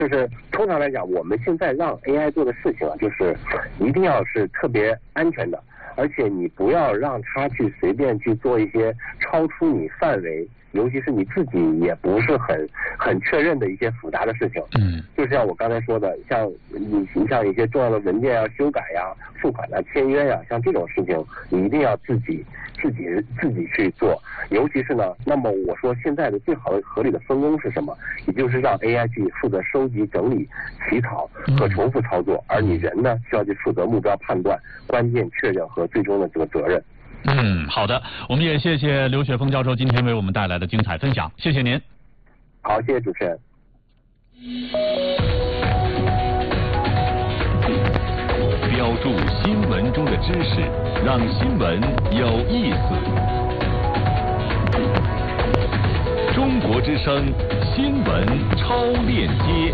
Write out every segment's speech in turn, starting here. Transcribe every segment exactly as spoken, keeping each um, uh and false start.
就是通常来讲，我们现在让 A I 做的事情啊，就是一定要是特别安全的，而且你不要让它去随便去做一些超出你范围，尤其是你自己也不是很很确认的一些复杂的事情。 嗯， 就像我刚才说的，像你你像一些重要的文件要修改呀、付款啊、签约呀，像这种事情，你一定要自己自己自己去做。尤其是呢，那么我说现在的最好的合理的分工是什么？也就是让 A I 去负责收集、整理、起草和重复操作，而你人呢需要去负责目标判断、关键确认和最终的这个责任。 嗯，好的，我们也谢谢刘雪峰教授今天为我们带来的精彩分享，谢谢您。 好，谢谢主持人。 标注新闻中的知识，让新闻有意思。中国之声新闻超链接。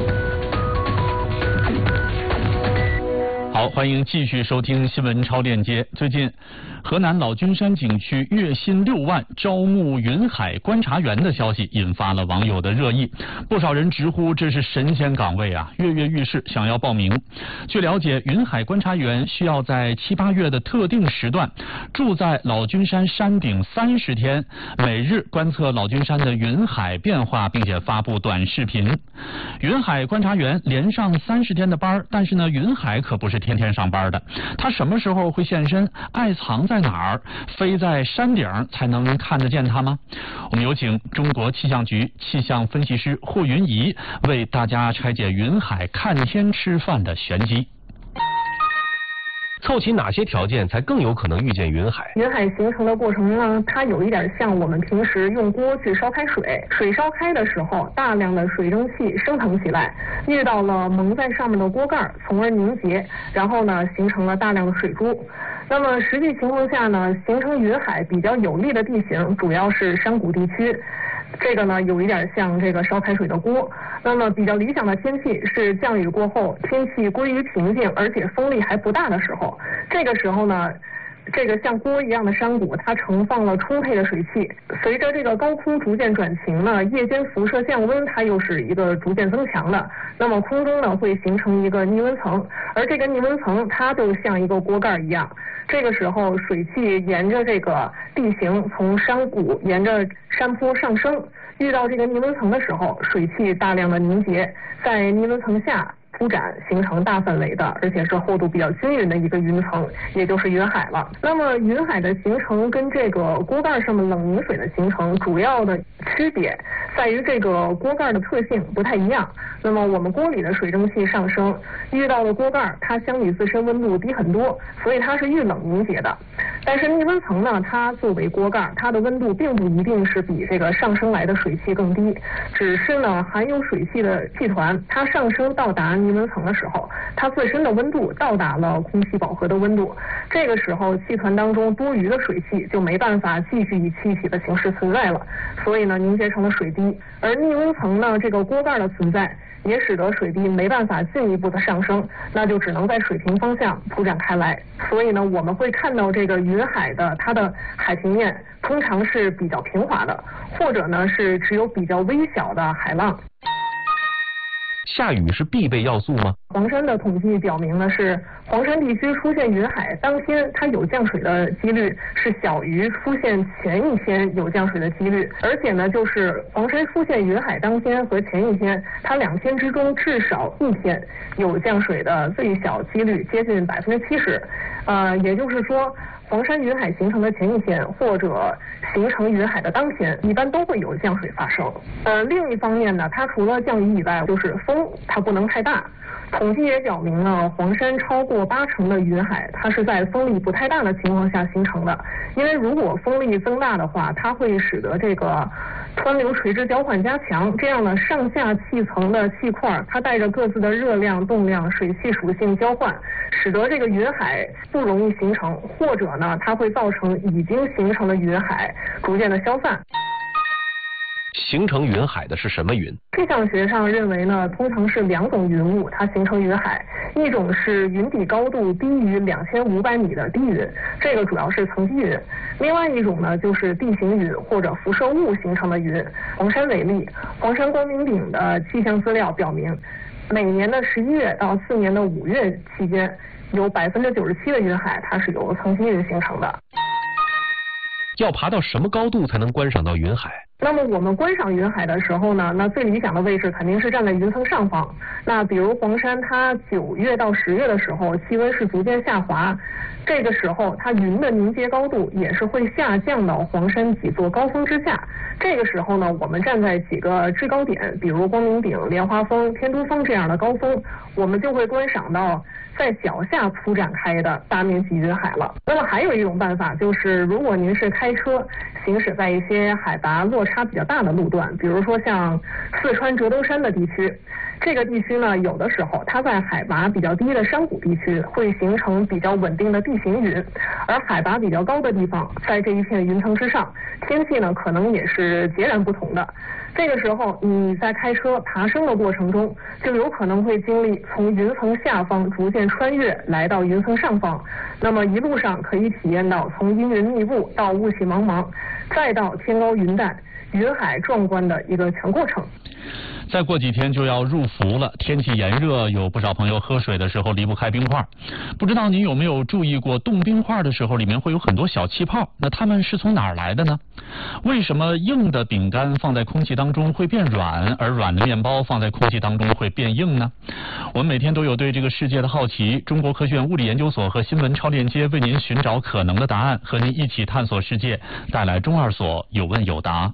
好，欢迎继续收听新闻超链接。最近，河南老君山景区月薪六万招募云海观察员的消息引发了网友的热议，不少人直呼这是神仙岗位啊，跃跃欲试，想要报名。据了解，云海观察员需要在七八月的特定时段住在老君山山顶三十天，每日观测老君山的云海变化，并且发布短视频。云海观察员连上三十天的班，但是呢，云海可不是天天上班的，他什么时候会现身？爱藏在哪儿？飞在山顶才能看得见他吗？我们有请中国气象局气象分析师霍云怡为大家拆解云海看天吃饭的玄机。 凑齐哪些条件才更有可能遇见云海？ 云海形成的过程呢，它有一点像我们平时用锅去烧开水，水烧开的时候，大量的水蒸气升腾起来，遇到了蒙在上面的锅盖，从而凝结，然后呢，形成了大量的水珠。那么实际情况下呢，形成云海比较有利的地形主要是山谷地区。这个呢，有一点像这个烧开水的锅。那么比较理想的天气是降雨过后，天气归于平静，而且风力还不大的时候。这个时候呢，这个像锅一样的山谷，它盛放了充沛的水汽。随着这个高空逐渐转晴呢，夜间辐射降温，它又是一个逐渐增强的。那么空中呢，会形成一个逆温层，而这个逆温层它就像一个锅盖一样。这个时候，水汽沿着这个地形从山谷沿着山坡上升，遇到这个逆温层的时候，水汽大量的凝结，在逆温层下铺展，形成大范围的，而且是厚度比较均匀的一个云层，也就是云海了。那么云海的形成跟这个锅盖上面冷凝水的形成主要的区别在于这个锅盖的特性不太一样。那么我们锅里的水蒸气上升，遇到的锅盖它相比自身温度低很多，所以它是遇冷凝结的。但是逆温层呢，它作为锅盖，它的温度并不一定是比这个上升来的水汽更低，只是呢含有水汽的气团，它上升到达逆温层的时候，它自身的温度到达了空气饱和的温度，这个时候气团当中多余的水汽就没办法继续以气体的形式存在了，所以呢凝结成了水滴。而逆温层呢，这个锅盖的存在也使得水滴没办法进一步的上升，那就只能在水平方向铺展开来。所以呢，我们会看到这个云海的它的海平面通常是比较平滑的，或者呢是只有比较微小的海浪。 下雨是必备要素吗？ 黄山的统计表明呢，是黄山地区出现云海当天，它有降水的几率是小于出现前一天有降水的几率，而且呢，就是黄山出现云海当天和前一天，它两天之中至少一天有降水的最小几率接近百分之七十，呃，也就是说，黄山云海形成的前一天或者形成云海的当天，一般都会有降水发生。呃，另一方面呢，它除了降雨以外，就是风它不能太大。统计也表明呢，黄山超过八成的云海，它是在风力不太大的情况下形成的。因为如果风力增大的话，它会使得这个湍流垂直交换加强，这样呢，上下气层的气块它带着各自的热量、动量、水汽属性交换，使得这个云海不容易形成，或者呢，它会造成已经形成的云海逐渐的消散。 形成云海的是什么云？ 气象学上认为呢，通常是两种云雾它形成云海，一种是云底高度低于两千五百米的低云，这个主要是层积云；另外一种呢就是地形云或者辐射雾形成的云。黄山为例，黄山光明顶的气象资料表明，每年的十一月到次年的五月期间，有百分之九十七的云海它是由层积云形成的。 要爬到什么高度才能观赏到云海？ 那么我们观赏云海的时候呢，那最理想的位置肯定是站在云层上方。那比如黄山，它九月到十月的时候，气温是逐渐下滑，这个时候它云的凝结高度也是会下降到黄山几座高峰之下。这个时候呢，我们站在几个制高点，比如光明顶、莲花峰、天都峰这样的高峰，我们就会观赏到在脚下铺展开的大面积云海了。那么还有一种办法，就是如果您是开车行驶在一些海拔落差比较大的路段，比如说像四川折兜山的地区，这个地区呢，有的时候它在海拔比较低的山谷地区会形成比较稳定的地形云，而海拔比较高的地方，在这一片云层之上，天气呢可能也是截然不同的。这个时候你在开车爬升的过程中，就有可能会经历从云层下方逐渐穿越来到云层上方，那么一路上可以体验到从阴云密布到雾气茫茫，再到天高云淡、云海壮观的一个全过程。 再过几天就要入伏了，天气炎热，有不少朋友喝水的时候离不开冰块。不知道您有没有注意过，冻冰块的时候里面会有很多小气泡，那它们是从哪儿来的呢？为什么硬的饼干放在空气当中会变软，而软的面包放在空气当中会变硬呢？我们每天都有对这个世界的好奇，中国科学院物理研究所和新闻超链接为您寻找可能的答案，和您一起探索世界，带来中二所有问有答。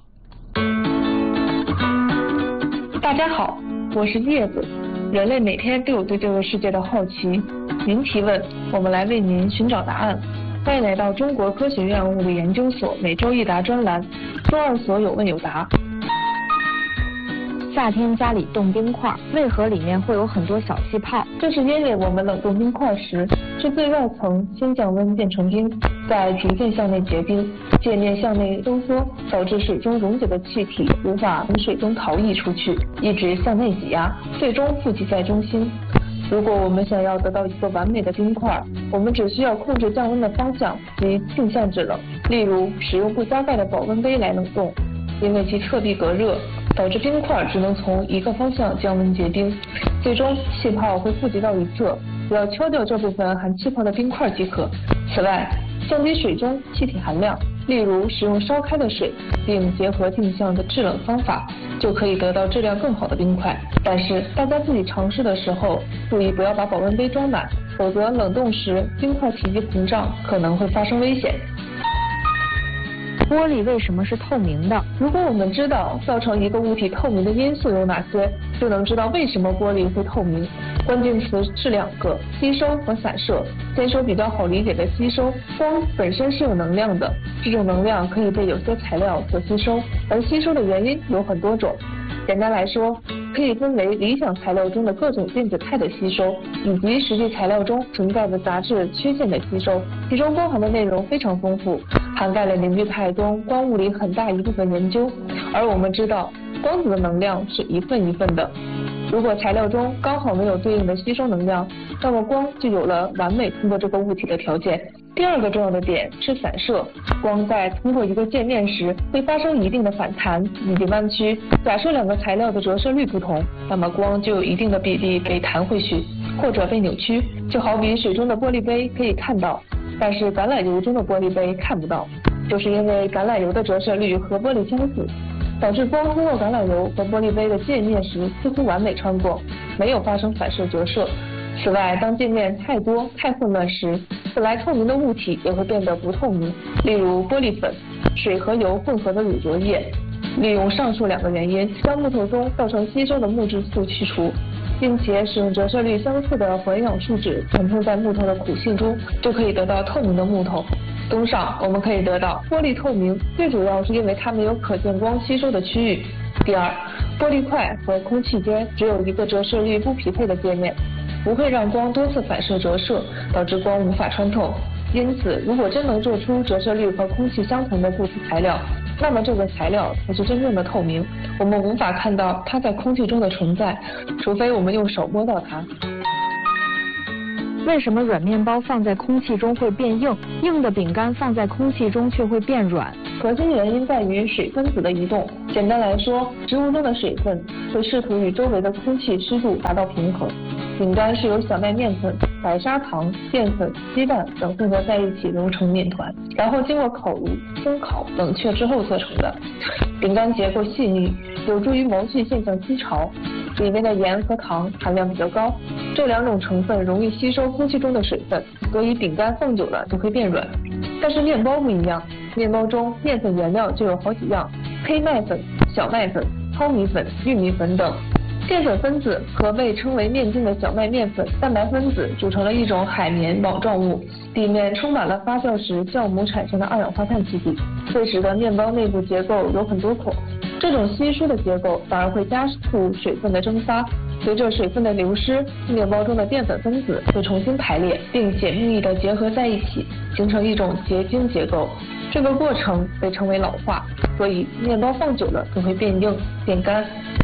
大家好，我是叶子。人类每天都有对这个世界的好奇，您提问，我们来为您寻找答案。欢迎来到中国科学院物理研究所每周一答专栏，中二所有问有答。 夏天家里冻冰块，为何里面会有很多小气泡？ 这是因为我们冷冻冰块时，是最外层先降温变成冰，再逐渐向内结冰，界面向内收缩，导致水中溶解的气体无法从水中逃逸出去，一直向内挤压，最终富集在中心。如果我们想要得到一个完美的冰块，我们只需要控制降温的方向及径向制冷，例如使用不加盖的保温杯来冷冻，因为其侧壁隔热，导致冰块只能从一个方向降温结冰，最终气泡会富集到一侧，只要敲掉这部分含气泡的冰块即可。此外，降低水中气体含量，例如使用烧开的水，并结合定向的制冷方法，就可以得到质量更好的冰块。但是大家自己尝试的时候，注意不要把保温杯装满，否则冷冻时冰块体积膨胀，可能会发生危险。 玻璃为什么是透明的？ 如果我们知道造成一个物体透明的因素有哪些，就能知道为什么玻璃会透明。关键词是两个：吸收和散射。先说比较好理解的吸收，光本身是有能量的，这种能量可以被有些材料所吸收，而吸收的原因有很多种。简单来说，可以分为理想材料中的各种电子态的吸收，以及实际材料中存在的杂质缺陷的吸收，其中包含的内容非常丰富，涵盖了领域派中光物理很大一部分研究。而我们知道，光子的能量是一份一份的，如果材料中刚好没有对应的吸收能量，那么光就有了完美通过这个物体的条件。第二个重要的点是散射，光在通过一个界面时会发生一定的反弹以及弯曲。假设两个材料的折射率不同，那么光就有一定的比例被弹回去或者被扭曲。就好比水中的玻璃杯可以看到，但是橄榄油中的玻璃杯看不到，就是因为橄榄油的折射率和玻璃相似，导致光通过橄榄油和玻璃杯的界面时几乎完美穿过，没有发生反射折射。此外，当界面太多太混乱时，本来透明的物体也会变得不透明，例如玻璃粉、水和油混合的乳浊液。利用上述两个原因，将木头中造成吸收的木质素去除，并且使用折射率相似的环氧树脂填充在木头的苦性中，就可以得到透明的木头。综上，我们可以得到玻璃透明，最主要是因为它没有可见光吸收的区域。第二，玻璃块和空气间只有一个折射率不匹配的界面，不会让光多次反射折射，导致光无法穿透。因此，如果真能做出折射率和空气相同的固体材料， 那么这个材料才是真正的透明，我们无法看到它在空气中的存在，除非我们用手摸到它。 为什么软面包放在空气中会变硬，硬的饼干放在空气中却会变软？ 核心原因在于水分子的移动。简单来说，植物中的水分会试图与周围的空气湿度达到平衡。饼干是由小麦面粉、白砂糖、淀粉、鸡蛋等混合在一起揉成面团，然后经过烤炉、烘烤、冷却之后做成的。饼干结构细腻，有助于毛细现象吸潮，里面的盐和糖含量比较高，这两种成分容易吸收空气中的水分，所以饼干放久了就会变软。但是面包不一样，面包中面粉原料就有好几样，黑麦粉、小麦粉、糙米粉、玉米粉等。淀粉分子和被称为面筋的小麦面粉蛋白分子组成了一种海绵网状物，里面充满了发酵时酵母产生的二氧化碳气体，会使得面包内部结构有很多孔。这种稀疏的结构反而会加速水分的蒸发，随着水分的流失，面包中的淀粉分子会重新排列，并且密密地结合在一起，形成一种结晶结构。这个过程被称为老化，所以面包放久了就会变硬变干。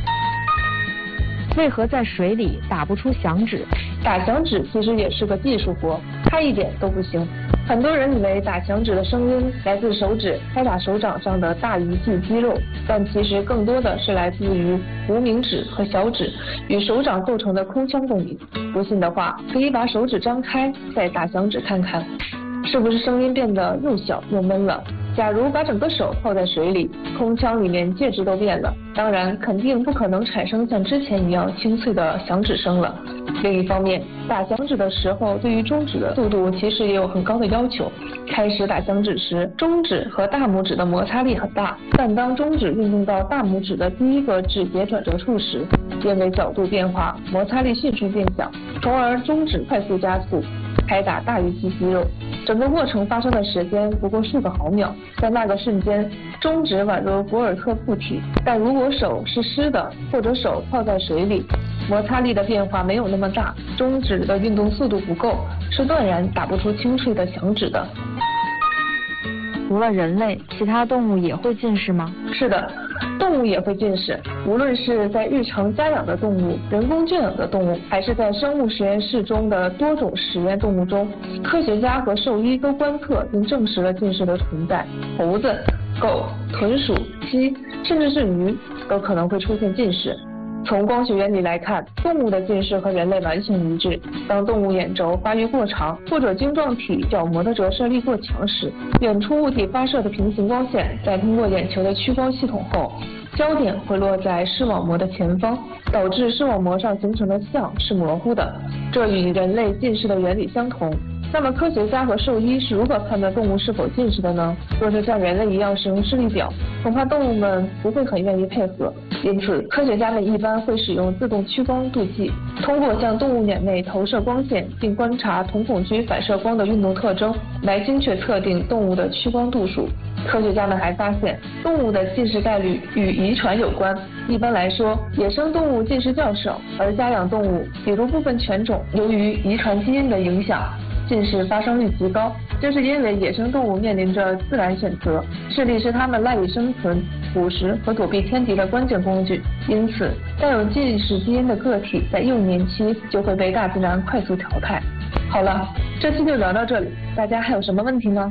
为何在水里打不出响指？ 打响指其实也是个技术活，它一点都不行。很多人以为打响指的声音来自手指拍打手掌上的大鱼际肌肉，但其实更多的是来自于无名指和小指与手掌构成的空腔动力。不信的话，可以把手指张开，再打响指看看，是不是声音变得又小又闷了？假如把整个手泡在水里，空腔里面介质都变了，当然肯定不可能产生像之前一样清脆的响指声了。另一方面，打响指的时候对于中指的速度其实也有很高的要求。开始打响指时，中指和大拇指的摩擦力很大，但当中指运动到大拇指的第一个指节转折处时，因为角度变化，摩擦力迅速变小，从而中指快速加速拍打大鱼际肌肉。整个过程发生的时间不过数个毫秒，在那个瞬间，中指宛如博尔特固体，但如果手是湿的，或者手泡在水里，摩擦力的变化没有那么大，中指的运动速度不够，是断然打不出清脆的响指的。 除了人类，其他动物也会近视吗？ 是的，动物也会近视，无论是在日常家养的动物、人工圈养的动物，还是在生物实验室中的多种实验动物中，科学家和兽医都观测并证实了近视的存在。猴子、狗、豚鼠、鸡，甚至是鱼，都可能会出现近视。从光学原理来看，动物的近视和人类完全一致。当动物眼轴发育过长，或者晶状体角膜的折射力过强时，远处物体发射的平行光线在通过眼球的屈光系统后，焦点会落在视网膜的前方，导致视网膜上形成的像是模糊的，这与人类近视的原理相同。那么科学家和兽医是如何判断动物是否近视的呢？若是像人类一样使用视力表，恐怕动物们不会很愿意配合。因此，科学家们一般会使用自动屈光度计，通过向动物眼内投射光线，并观察瞳孔区反射光的运动特征，来精确测定动物的屈光度数。科学家们还发现，动物的近视概率与遗传有关。一般来说，野生动物近视较少，而家养动物，比如部分犬种，由于遗传基因的影响，近视发生率极高。这是因为野生动物面临着自然选择，视力是它们赖以生存、捕食和躲避天敌的关键工具，因此带有近视基因的个体在幼年期就会被大自然快速淘汰。好了，这期就聊到这里，大家还有什么问题吗？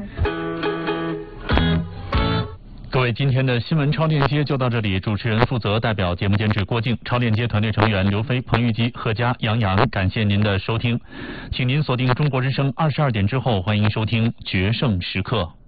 各位，今天的新闻超链接就到这里，主持人负责，代表节目监制郭靖，超链接团队成员刘飞、彭玉基、贺佳、杨洋，感谢您的收听，请您锁定中国之声二十二点之后，欢迎收听决胜时刻。